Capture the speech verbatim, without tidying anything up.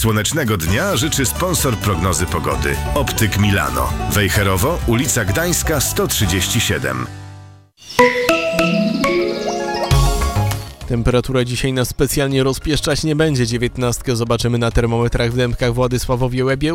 Słonecznego dnia życzy sponsor prognozy pogody. Optyk Milano. Wejherowo, ulica Gdańska sto trzydzieści siedem. Temperatura dzisiaj nas specjalnie rozpieszczać nie będzie. dziewiętnastkę zobaczymy na termometrach w Dębkach, Władysławowie, Łebie.